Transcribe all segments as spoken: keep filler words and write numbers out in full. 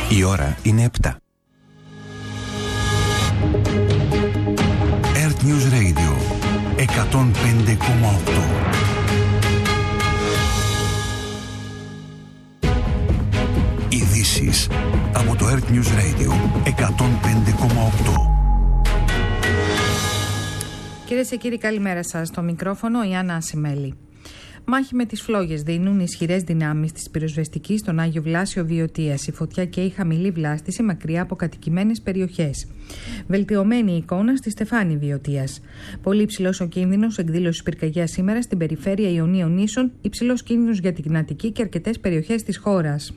Η ώρα είναι επτά. Earth News Radio εκατόν πέντε κόμμα οκτώ. Ειδήσεις από το Earth News Radio εκατόν πέντε κόμμα οκτώ. Κυρίες και κύριοι, καλημέρα σας. Στο μικρόφωνο η Άννα Ασημέλη. Μάχη με τις φλόγες δίνουν ισχυρές δυνάμεις της πυροσβεστικής στον Άγιο Βλάσιο Βιωτίας. Η φωτιά καίει χαμηλή βλάστηση μακριά από κατοικημένες περιοχές. Βελτιωμένη η εικόνα στη Στεφάνη Βιωτίας. Πολύ υψηλός ο κίνδυνος εκδήλωσης πυρκαγιάς σήμερα στην περιφέρεια Ιωνίων Νήσων, υψηλός κίνδυνος για την Αττική και αρκετές περιοχές της χώρας.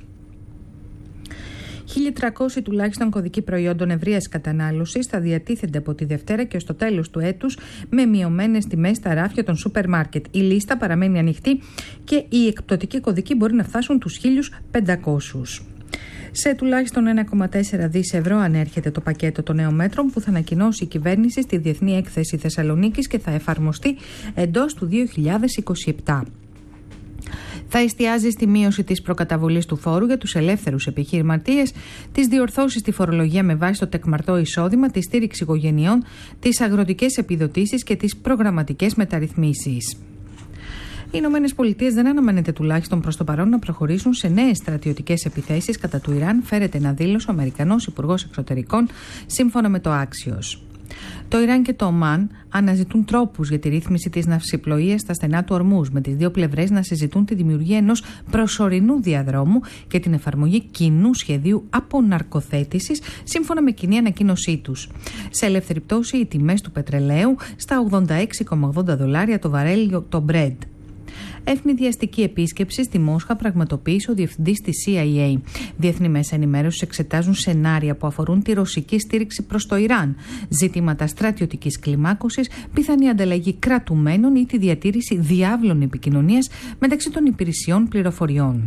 χίλια τριακόσιοι τουλάχιστον κωδικοί προϊόντων ευρείας κατανάλωσης θα διατίθενται από τη Δευτέρα και ως το τέλος του έτους με μειωμένες τιμές στα ράφια των σούπερ μάρκετ. Η λίστα παραμένει ανοιχτή και οι εκπτωτικοί κωδικοί μπορεί να φτάσουν τους χίλια πεντακόσιους. Σε τουλάχιστον ένα κόμμα τέσσερα δισεκατομμύρια ευρώ ανέρχεται το πακέτο των νέων μέτρων που θα ανακοινώσει η κυβέρνηση στη Διεθνή Έκθεση Θεσσαλονίκης και θα εφαρμοστεί εντός του δύο χιλιάδες είκοσι επτά. Θα εστιάζει στη μείωση της προκαταβολής του φόρου για τους ελεύθερους επιχειρηματίες, τις διορθώσεις στη φορολογία με βάση το τεκμαρτό εισόδημα, τη στήριξη οικογενειών, τις αγροτικές επιδοτήσεις και τις προγραμματικές μεταρρυθμίσεις. Οι Ηνωμένες Πολιτείες δεν αναμένεται τουλάχιστον προς το παρόν να προχωρήσουν σε νέες στρατιωτικές επιθέσεις κατά του Ιράν, φέρεται να δήλωσε ο Αμερικανός Υπουργός Εξωτερικών, σύμφωνα με το Axios. Το Ιράν και το Ομάν αναζητούν τρόπους για τη ρύθμιση της ναυσιπλοείας στα στενά του Ορμούζ, με τις δύο πλευρές να συζητούν τη δημιουργία ενός προσωρινού διαδρόμου και την εφαρμογή κοινού σχεδίου αποναρκοθέτησης, σύμφωνα με κοινή ανακοίνωσή τους. Σε ελεύθερη πτώση, οι τιμές του πετρελαίου στα ογδόντα έξι κόμμα ογδόντα δολάρια το βαρέλιο το Brent. Ευνηδιαστική επίσκεψη στη Μόσχα πραγματοποίησε ο διευθυντής της σι άι έι. Διεθνή μέσα ενημέρωσης εξετάζουν σενάρια που αφορούν τη ρωσική στήριξη προς το Ιράν, ζητήματα στρατιωτικής κλιμάκωσης, πιθανή ανταλλαγή κρατουμένων ή τη διατήρηση διάβλων επικοινωνίας μεταξύ των υπηρεσιών πληροφοριών.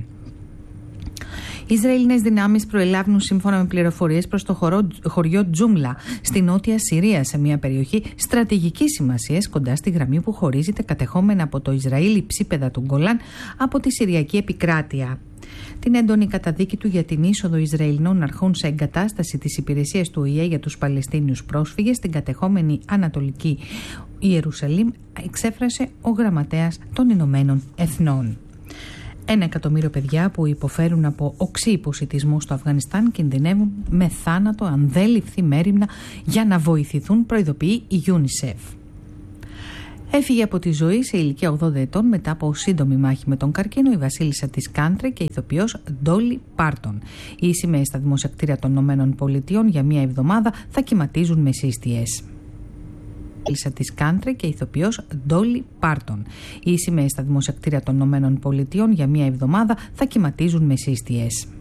Οι Ισραηλινές δυνάμεις προελάβουν σύμφωνα με πληροφορίες προς το χωρο, χωριό Τζούμλα στη νότια Συρία, σε μια περιοχή στρατηγικής σημασίας κοντά στη γραμμή που χωρίζεται κατεχόμενα από το Ισραήλ υψίπεδα του Γκολάν από τη Συριακή επικράτεια. Την έντονη καταδίκη του για την είσοδο Ισραηλινών αρχών σε εγκατάσταση της υπηρεσίας του Ο Η Ε για τους Παλαιστίνιους πρόσφυγες στην κατεχόμενη Ανατολική Ιερουσαλήμ εξέφρασε ο Γραμματέας των Ηνωμένων Εθνών. Ένα εκατομμύριο παιδιά που υποφέρουν από οξύ υποσιτισμό στο Αφγανιστάν κινδυνεύουν με θάνατο αν δεν ληφθεί μέριμνα για να βοηθηθούν, προειδοποιεί η UNICEF. Έφυγε από τη ζωή σε ηλικία ογδόντα ετών μετά από σύντομη μάχη με τον καρκίνο η βασίλισσα της Country και ηθοποιός Ντόλι Πάρτον. Οι σημαίες στα δημόσια κτίρια των ΗΠΑ για μία εβδομάδα θα κυματίζουν με σύστιες. Της Country και ηθοποιός Ντόλι Πάρτον. Οι σημαίες στα δημόσια κτίρια των ΗΠΑ για μία εβδομάδα θα κυματίζουν με σύστιες.